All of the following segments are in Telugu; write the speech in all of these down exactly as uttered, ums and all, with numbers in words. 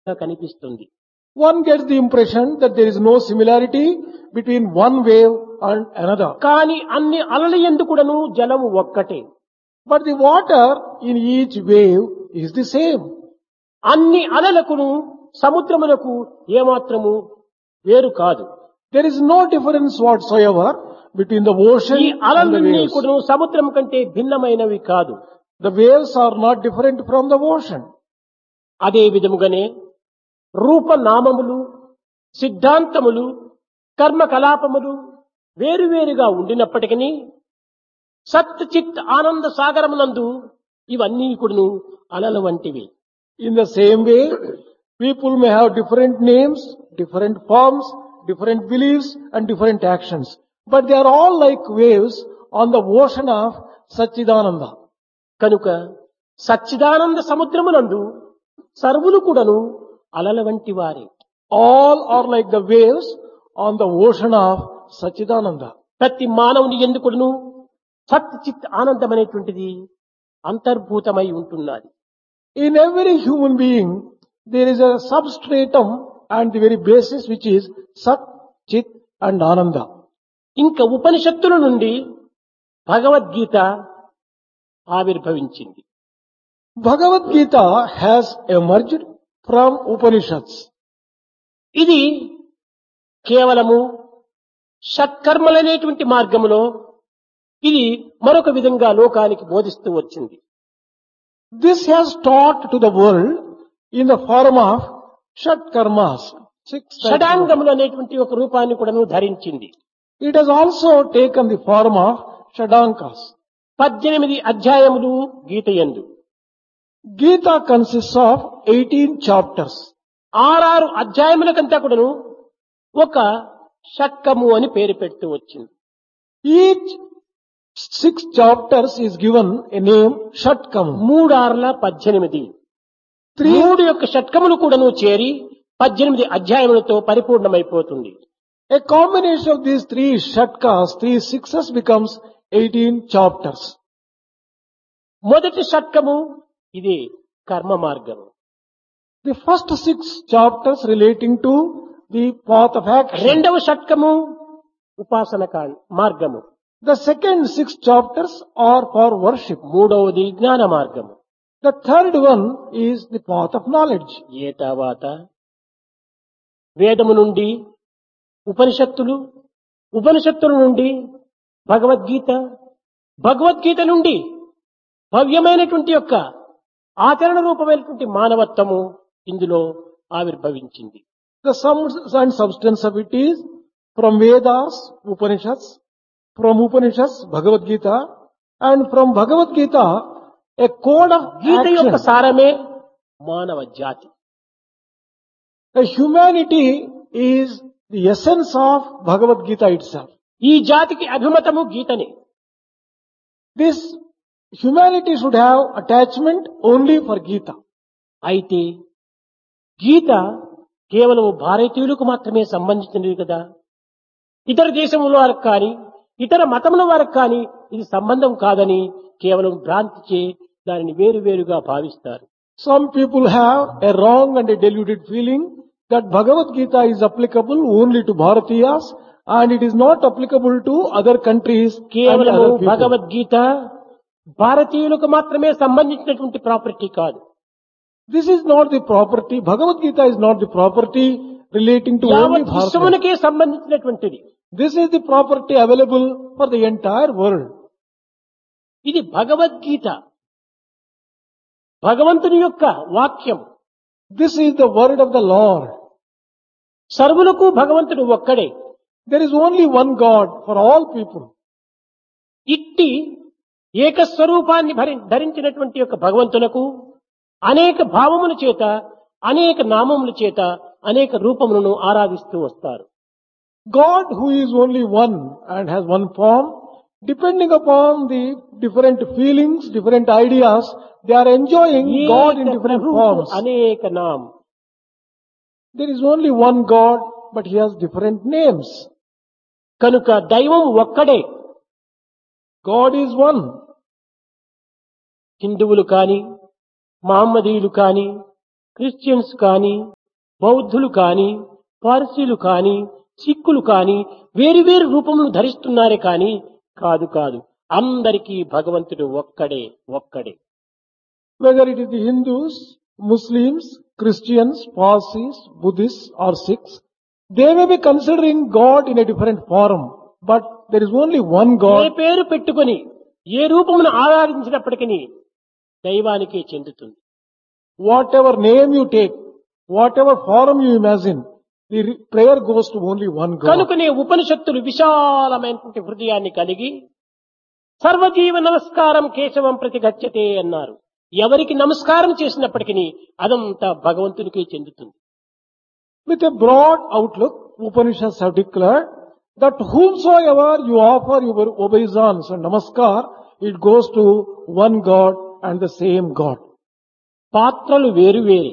కనిపిస్తుంది. One gets the impression that there is no similarity between one wave and another. కానీ అన్ని అలల యందు కూడాను జలము ఒక్కటే. But the water in each wave is the same. అన్ని అలలకును సముద్రమునకు ఏమాత్రము వేరు కాదు. There is no difference whatsoever between the ocean ఈ and the అలలన్నీ waves. కూడాను సముద్రం కంటే భిన్నమైనవి కాదు. The waves are not different from the ocean. అదే విధముగానే రూపనామములు, సిద్ధాంతములు, కర్మకలాపములు వేరువేరుగా ఉండినప్పటికీ సత్ చిత్ ఆనంద సాగరమునందు ఇవన్నీ కూడాను అలల వంటివి. In the same way, people may have different names, different forms, different beliefs and different actions. But they are all like waves on the ocean of Satchidananda. కనుక సచ్చిదానంద సముద్రమునందు సర్వులు కూడాను అలల వంటి వారే. All are like the waves on the ocean of Satchidananda. ప్రతి మానవుని ఎందుకును సత్ చిత్ ఆనందం అనేటువంటిది అంతర్భూతమై ఉంటున్నది. In every human being, there is a substratum and the very basis which is Sat, Chit and Ananda. ఇంకా ఉపనిషత్తుల నుండి భగవద్గీత ఆవిర్భవించింది. Bhagavad Gita has emerged from Upanishads. ఇది కేవలము షట్కర్మలనేటువంటి మార్గములో ఇది మరొక విధంగా లోకానికి బోధిస్తూ వచ్చింది. This has taught to the world in the form of Shat Karmas. Six types. షడాంగములు అనేటువంటి ఒక రూపాన్ని కూడాను ధరించింది. It has also taken the form of Shadankas. పద్దెనిమిది అధ్యాయములు గీతయందు. Gita consists of eighteen chapters. ఆరారు అధ్యాయములకంతా కూడాను ఒక షట్కము అని పేరు పెడుతూ వచ్చింది. Each six chapters is given a name Shatkam. మూడార్ల పద్దెనిమిది. Three, మూడు యొక్క షట్కములు కూడాను చేరి పద్దెనిమిది అధ్యాయములతో పరిపూర్ణమైపోతుంది. a combination of these three Shatkas, three sixes becomes eighteen chapters. మొదటి షట్కము ఇది కర్మ మార్గము. The first six chapters relating to the path of action. రెండవ షట్కము ఉపాసన కా- మార్గము. The second six chapters are for worship. మూడవది జ్ఞాన మార్గము. The third one is the path of knowledge. ఏ తర్వాత వేదము నుండి ఉపనిషత్తులు, ఉపనిషత్తుల నుండి భగవద్గీత, భగవద్గీత నుండి భవ్యమైనటువంటి యొక్క ఆచరణ రూపమైనటువంటి మానవత్వము ఇందులో ఆవిర్భవించింది. The sum and substance of it is from Vedas, Upanishads, from Upanishads, Bhagavad Gita, and from Bhagavad Gita, a code of గీత యొక్క action. సారమే మానవ జాతి. The humanity is the essence of Bhagavad Gita itself. ఈ జాతికి అభిమతము గీతనే. This humanity should have attachment only for Gita. అయితే గీత కేవలం భారతీయులకు మాత్రమే సంబంధించినది కదా. ఇతర దేశముల వారికి కానీ ఇతర మతముల వారికి కానీ ఇది సంబంధం కాదని కేవలం భ్రాంతిచే దానిని వేరు వేరుగా భావిస్తారు. Some people have a wrong and a deluded feeling that Bhagavad Gita is applicable only to Bharatiyas and it is not applicable to other countries and కేవలం other people. భగవద్గీత భారతీయులకు మాత్రమే సంబంధించినటువంటి ప్రాపర్టీ కాదు. This is not the property, Bhagavad Gita is not the property relating to only యావత్ Bharatiyas. విశ్వమునకే సంబంధించినటువంటిది. This is the property available for the entire world. ఇది భగవద్గీత భగవంతుని యొక్క వాక్యం. This is the word of the Lord. సర్వులకు భగవంతుడు ఒక్కడే. There is only one God for all people. ఇట్టి ఏకస్వరూపాన్ని భరి- ధరించినటువంటి యొక్క భగవంతునకు అనేక భావముల చేత అనేక నామముల చేత అనేక రూపములను ఆరాధిస్తూ వస్తారు. God who is only one and has one form, depending upon the different feelings, different ideas, they are enjoying God in ఏక different ప్రభువుకు forms. అనేక నామ. There is only one God, but He has different names. కనుక దైవం ఒక్కడే. God is one. హిందువులు కాని మహమ్మదీయులు కాని క్రిస్టియన్స్ కానీ, బౌద్ధులు కానీ, పార్సీలు కానీ, సిక్కులు కానీ వేరు వేరు రూపములు ధరిస్తున్నారే కానీ కాదు కాదు అందరికీ భగవంతుడు ఒక్కడే ఒక్కడే. Whether it is the Hindus, Muslims, Christians, Parsis, Buddhists or Sikhs, they may be considering God in a different form, but there is only one A God. పేరు పెట్టుకొని ఏ రూపమును ఆరాధించినప్పటికీ దైవానికే చెందుతుంది. Whatever name you take, whatever form you imagine, the re- prayer goes to only one God. కనుకనే ఉపనిషత్తులు విశాలమైనటువంటి హృదయాన్ని కలిగి సర్వజీవ నమస్కారం కేశవం ప్రతి గచ్చతే అన్నారు. ఎవరికి నమస్కారం చేసినప్పటికీ అదంతా భగవంతునికే చెందుతుంది. With a broad outlook, Upanishads have declared that whomsoever you offer your obeisance and namaskar, it goes to one God and the same God. పాత్రలు వేరు వేరే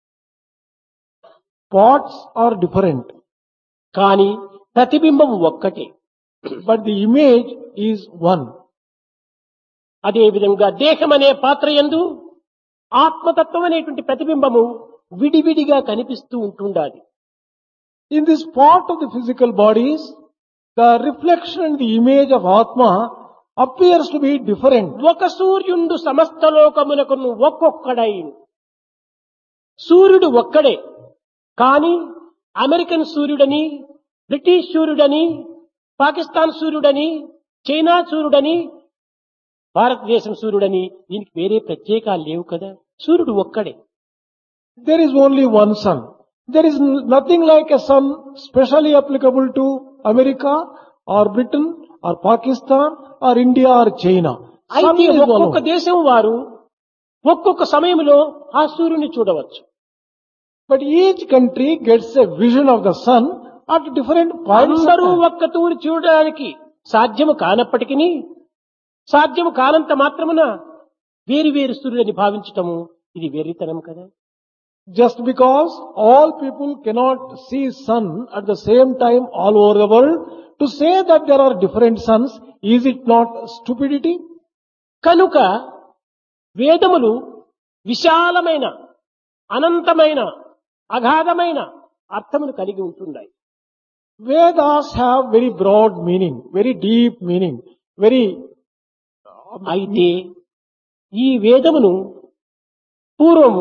Pots are different, కానీ ప్రతిబింబం ఒక్కటే. but the image is one. అదే విధంగా దేహం అనే పాత్ర యందు ఆత్మతత్వం అనేటువంటి ప్రతిబింబము విడివిడిగా కనిపిస్తూ ఉంటుండాలి. In this part of the physical bodies, the reflection and the image of Atma appears to be different. ఒక సూర్యుండు సమస్త లోకమునకును ఒక్కొక్కడై. సూర్యుడు ఒక్కడే కానీ అమెరికన్ సూర్యుడని, బ్రిటిష్ సూర్యుడని, పాకిస్తాన్ సూర్యుడని, చైనా సూర్యుడని, భారతదేశం సూర్యుడని దీనికి వేరే ప్రత్యేకాలు లేవు కదా. సూర్యుడు ఒక్కడే. There is only one sun. There is n- nothing like a sun specially applicable to America or Britain or Pakistan or India or China. Sun అయితే is one. ఒక్కొక్క దేశం వారు ఒక్కొక్క సమయంలో ఆ సూర్యుని చూడవచ్చు. But each country gets a vision of the sun at different points of అందరూ time. ఒక్క తూరి చూడడానికి సాధ్యము కానప్పటికీ సాధ్యము కానంత మాత్రమున వేరు వేరు సూర్యులని భావించటము ఇది వెర్రితనం కదా. Just because all people cannot see sun at the same time all over the world, to say that there are different suns, is it not stupidity? కనుక వేదములు విశాలమైన అనంతమైన అగాధమైన అర్థమును కలిగి ఉంటున్నాయి. Vedas have very broad meaning, very deep meaning, very అయితే ఈ వేదమును పూర్వము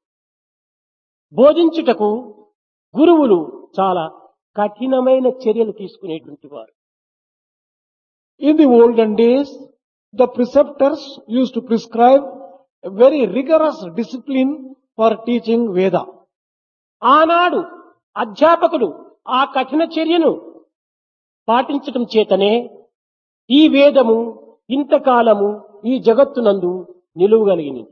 బోధించుటకు గురువులు చాలా కఠినమైన చర్యలు తీసుకునేటువంటి వారు. In the olden days, the preceptors used to prescribe a very rigorous discipline for teaching Veda. ఆనాడు అధ్యాపకులు ఆ కఠిన చర్యను పాటించటం చేతనే ఈ వేదము ఇంతకాలము ఈ జగత్తునందు నిలువగలిగినది.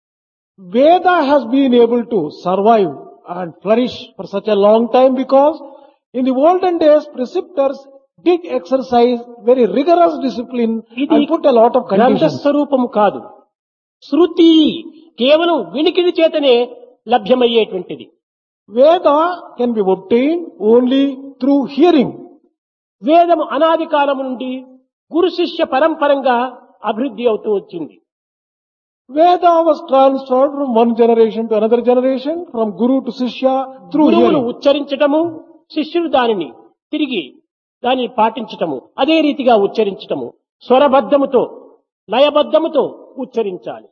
Veda has been able to survive and flourish for such a long time because in the olden days, preceptors did exercise very rigorous discipline ఇది and put a lot of గ్రంథ conditions. స్వరూపము కాదు, శృతి కేవలం వినికిడి చేతనే లభ్యమయ్యేటువంటిది. Veda can be obtained only through hearing. వేదము అనాది కాలము నుండి గురు శిష్య పరంపరంగా అభివృద్ధి అవుతూ వచ్చింది. Veda was transferred from one generation to another generation, from guru to shishya through గురువులు hearing. ఉచ్చరించటము, శిష్యులు దానిని తిరిగి దానిని పాటించటము, అదే రీతిగా ఉచ్చరించటము, స్వరబద్ధముతో లయబద్ధముతో ఉచ్చరించాలి.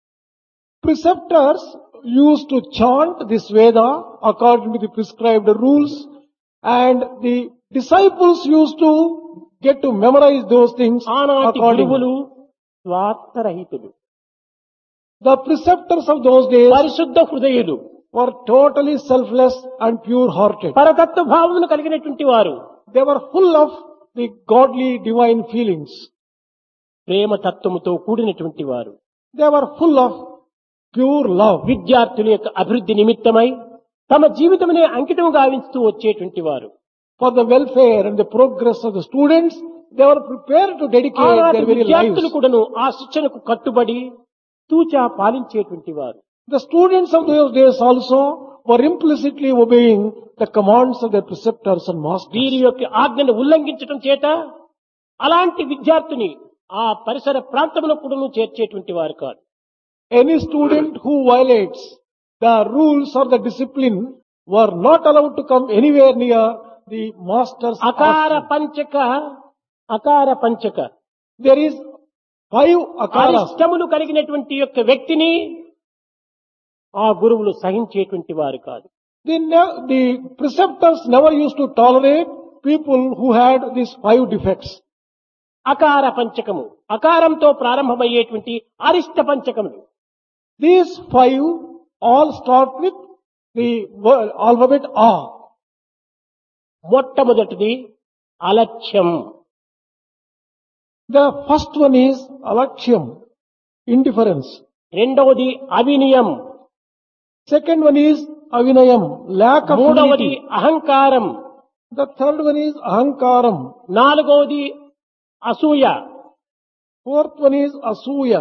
Preceptors used to chant this Veda according to the prescribed rules, and the disciples used to get to memorize those things ఆనాటి accordingly. గురువులు స్వార్థరహితులు, The preceptors of those days పరిశుద్ధ హృదయులు, were totally selfless and pure-hearted. పరతత్వ భావమును కలిగినటువంటి వారు, They were full of the godly divine feelings. ప్రేమ తత్వముతో కూడినటువంటి వారు. They were full of pure love. విద్యార్థుల యొక్క అభివృద్ధి నిమిత్తమై తమ జీవితమునే అంకితం గావిస్తూ వచ్చేటువంటి వారు. For the welfare and the progress of the students, they were prepared to dedicate ఆనాటి their very విద్యార్థులు lives. కూడాను ఆ శిక్షణకు కట్టుబడి తూచా పాలించేటువంటి వారు. The students of those days also were implicitly obeying the commands of their preceptors and masters. వీరి యొక్క ఆజ్ఞను ఉల్లంఘించడం చేత అలాంటి విద్యార్థిని ఆ పరిసర ప్రాంతంలో కూడాను చేర్చేటువంటి వారు కాదు. Any student who violates the rules or the discipline were not allowed to come anywhere near the master's అకార ashram. పంచక అకార పంచక There is five akaras. అరిష్టములు కలిగినటువంటి యొక్క వ్యక్తిని ఆ గురువులు సహించేటువంటి వారు కాదు. The, ne- the preceptors never used to tolerate people who had these five defects. అకార పంచకము అకారంతో ప్రారంభమయ్యేటువంటి అరిష్ట పంచకములు. These five all start with the word, alphabet A. మొట్టమొదటిది అలక్ష్యం. The first one is alaksham, indifference. రెండవది అవినయం. Second one is avinayam, lack of మూడవది humility. అహంకారం. The third one is ahankaram. నాలుగవది అసూయ. Fourth one is asuya.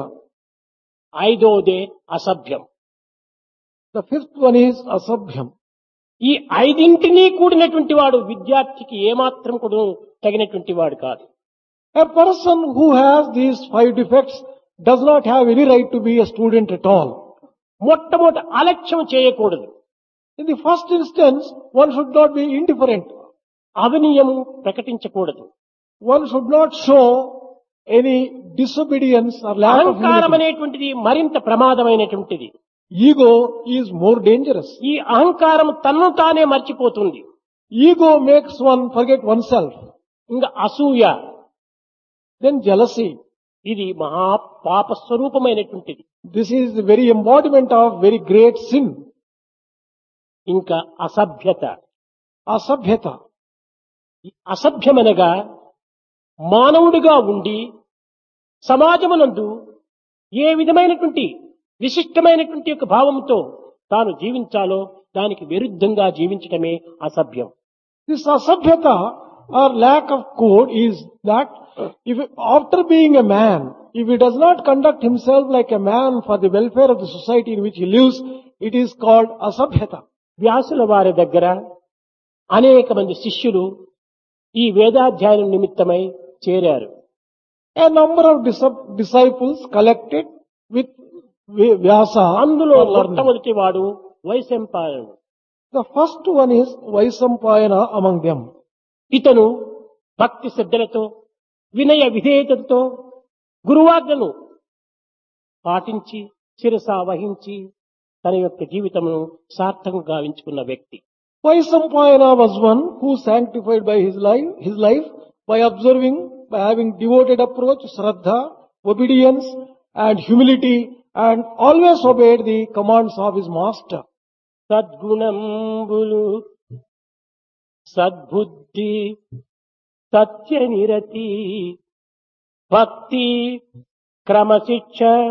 ఐదవది అసభ్యం. The fifth one is asabhyam. ఈ ఐదింటినీ కూడినటువంటి వాడు విద్యార్థికి ఏమాత్రం కూడా తగినటువంటి వాడు కాదు. A person who has these five defects does not have any right to be a student at all. మొట్టమొదట అలక్ష్యం చేయకూడదు. In the first instance, one should not be indifferent. అవినయము ప్రకటించకూడదు. One should not show any disobedience or lack of అహంకారం humility. అనేటువంటిది మరింత ప్రమాదమైనటువంటిది. Ego is more dangerous. ఈ అహంకారం తన్ను తానే మర్చిపోతుంది. Ego makes one forget oneself. ఇంకా అసూయ Then jealousy. ఇది మహా పాప స్వరూపమైనటువంటిది. This is the very embodiment of very great sin. ఇంకా అసభ్యత. Asabhyata. ఈ అసభ్యమనగా మానవుడిగా ఉండి సమాజమునందు ఏ విధమైనటువంటి విశిష్టమైనటువంటి యొక్క భావంతో తాను జీవించాలో దానికి విరుద్ధంగా జీవించటమే అసభ్యం. This asabhyata or lack of code is that if after being a man, if he does not conduct himself like a man for the welfare of the society in which he lives, it is called asabhyata. వ్యాసుల వారి దగ్గర అనేక మంది శిష్యులు ఈ వేదాధ్యయనం నిమిత్తమై చేరారు. A number of dis- disciples collected with Vi- Vyasa. అందులో for learning. మొట్టమొదటి వాడు వైశంపాయనుడు. The first one is Vaisampayana among them. ఇతను భక్తి శ్రద్ధలతో వినయ విధేయతతో గురువాజ్ఞను పాటించి శిరస వహించి తన యొక్క జీవితమును సార్థకంగా గావించుకున్న వ్యక్తి. Vaisampayana was one who sanctified by his life, his life by observing, by having devoted approach, shraddha, obedience and humility, and always obeyed the commands of his master. సద్గుణంబులు సద్బుద్ధి సత్య నిరతి భక్తి క్రమశిక్ష